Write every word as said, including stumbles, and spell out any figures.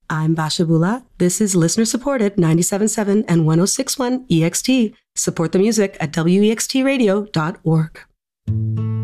I'm Basha Bula. This is listener-supported ninety-seven point seven and one oh six point one E X T. Support the music at W E X T radio dot org.